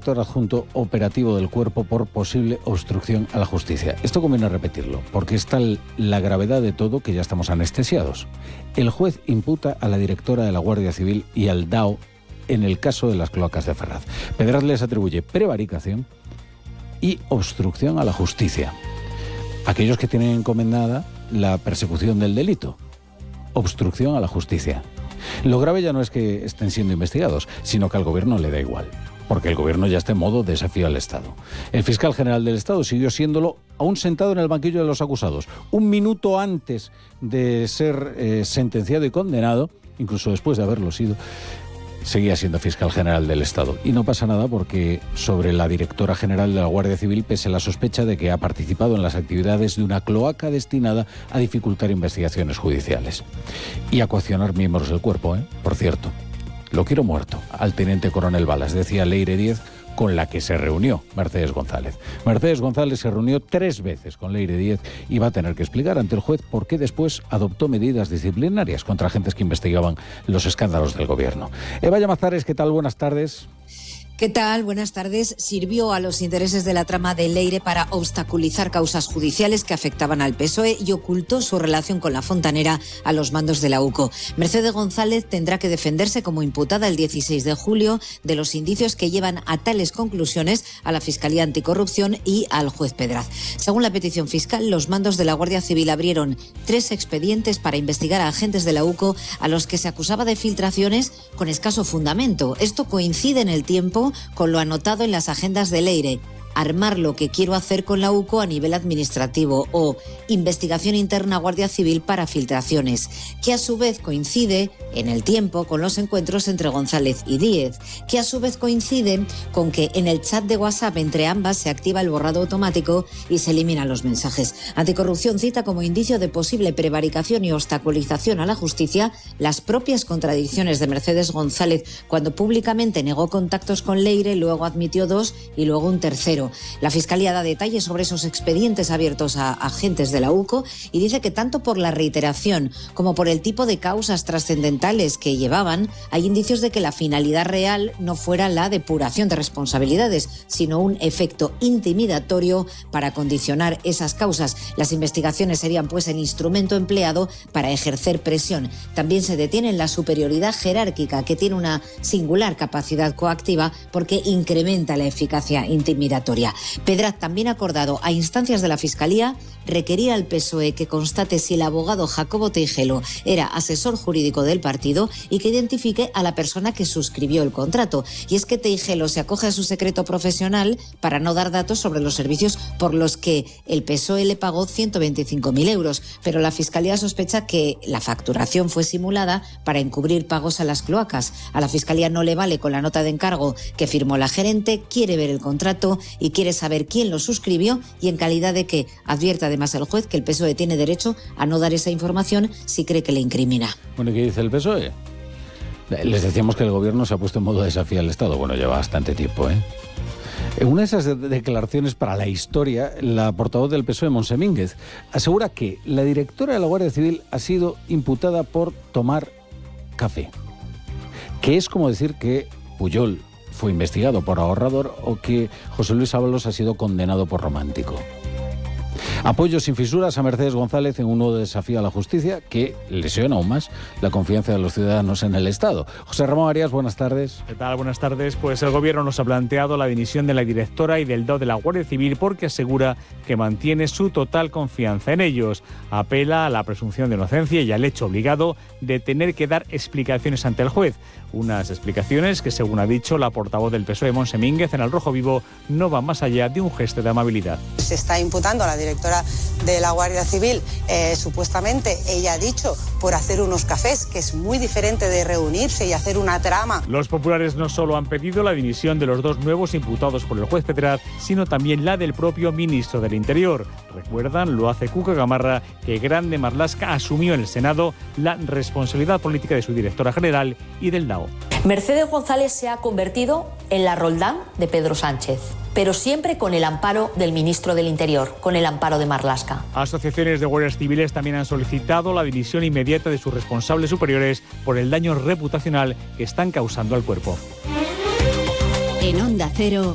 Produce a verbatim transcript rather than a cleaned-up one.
director adjunto operativo del Cuerpo por posible obstrucción a la justicia. Esto conviene repetirlo, porque es tal la gravedad de todo que ya estamos anestesiados. El juez imputa a la directora de la Guardia Civil y al D A O en el caso de las cloacas de Ferraz. Pedraz les atribuye prevaricación y obstrucción a la justicia. Aquellos que tienen encomendada la persecución del delito. Obstrucción a la justicia. Lo grave ya no es que estén siendo investigados, sino que al gobierno le da igual, porque el gobierno ya está en modo desafío al Estado. El fiscal general del Estado siguió siéndolo aún sentado en el banquillo de los acusados, un minuto antes de ser eh, sentenciado y condenado, incluso después de haberlo sido, seguía siendo fiscal general del Estado. Y no pasa nada porque sobre la directora general de la Guardia Civil pese la sospecha de que ha participado en las actividades de una cloaca destinada a dificultar investigaciones judiciales. Y a coaccionar miembros del cuerpo, ¿eh? Por cierto. Lo quiero muerto, al teniente coronel Balas, decía Leire Díez, con la que se reunió Mercedes González. Mercedes González se reunió tres veces con Leire Díez y va a tener que explicar ante el juez por qué después adoptó medidas disciplinarias contra agentes que investigaban los escándalos del gobierno. Eva Llamazares, ¿qué tal? Buenas tardes. ¿Qué tal? Buenas tardes. Sirvió a los intereses de la trama de Leire para obstaculizar causas judiciales que afectaban al P S O E y ocultó su relación con la fontanera a los mandos de la U C O. Mercedes González tendrá que defenderse como imputada el dieciséis de julio de los indicios que llevan a tales conclusiones a la Fiscalía Anticorrupción y al juez Pedraz. Según la petición fiscal, los mandos de la Guardia Civil abrieron tres expedientes para investigar a agentes de la U C O a los que se acusaba de filtraciones con escaso fundamento. Esto coincide en el tiempo con lo anotado en las agendas de Leire: armar lo que quiero hacer con la U C O a nivel administrativo, o investigación interna Guardia Civil para filtraciones, que a su vez coincide en el tiempo con los encuentros entre González y Díez, que a su vez coincide con que en el chat de WhatsApp entre ambas se activa el borrado automático y se eliminan los mensajes. Anticorrupción cita como indicio de posible prevaricación y obstaculización a la justicia las propias contradicciones de Mercedes González cuando públicamente negó contactos con Leire, luego admitió dos y luego un tercero. La Fiscalía da detalles sobre esos expedientes abiertos a agentes de la U C O y dice que tanto por la reiteración como por el tipo de causas trascendentales que llevaban, hay indicios de que la finalidad real no fuera la depuración de responsabilidades, sino un efecto intimidatorio para condicionar esas causas. Las investigaciones serían pues el instrumento empleado para ejercer presión. También se detiene en la superioridad jerárquica, que tiene una singular capacidad coactiva porque incrementa la eficacia intimidatoria. Pedraz también ha acordado a instancias de la Fiscalía requerir al P S O E que constate si el abogado Jacobo Teijelo era asesor jurídico del partido y que identifique a la persona que suscribió el contrato. Y es que Teijelo se acoge a su secreto profesional para no dar datos sobre los servicios por los que el P S O E le pagó ciento veinticinco mil euros, pero la Fiscalía sospecha que la facturación fue simulada para encubrir pagos a las cloacas. A la Fiscalía no le vale con la nota de encargo que firmó la gerente, quiere ver el contrato y quiere saber quién lo suscribió y en calidad de que advierta además el juez que el P S O E tiene derecho a no dar esa información si cree que le incrimina. Bueno, ¿qué dice el P S O E? Les decíamos que el gobierno se ha puesto en modo desafío al Estado. Bueno, lleva bastante tiempo, ¿eh? En una de esas declaraciones para la historia, la portavoz del P S O E, Montse Mínguez, asegura que la directora de la Guardia Civil ha sido imputada por tomar café, que es como decir que Pujol fue investigado por ahorrador o que José Luis Ábalos ha sido condenado por romántico. Apoyo sin fisuras a Mercedes González en un nuevo desafío a la justicia que lesiona aún más la confianza de los ciudadanos en el Estado. José Ramón Arias, buenas tardes. ¿Qué tal? Buenas tardes. Pues el Gobierno nos ha planteado la dimisión de la directora y del D A O de la Guardia Civil porque asegura que mantiene su total confianza en ellos. Apela a la presunción de inocencia y al hecho obligado de tener que dar explicaciones ante el juez. Unas explicaciones que, según ha dicho la portavoz del P S O E, Montse Mínguez, en El Rojo Vivo, no van más allá de un gesto de amabilidad. Se está imputando a la directora de la Guardia Civil, eh, supuestamente, ella ha dicho, por hacer unos cafés, que es muy diferente de reunirse y hacer una trama. Los populares no solo han pedido la dimisión de los dos nuevos imputados por el juez Pedraz, sino también la del propio ministro del Interior. Recuerdan, lo hace Cuca Gamarra, que Grande Marlaska asumió en el Senado la responsabilidad política de su directora general y del D A O. Mercedes González se ha convertido en la Roldán de Pedro Sánchez, pero siempre con el amparo del ministro del Interior, con el amparo de Marlaska. Asociaciones de guardias civiles también han solicitado la dimisión inmediata de sus responsables superiores por el daño reputacional que están causando al cuerpo. En Onda Cero,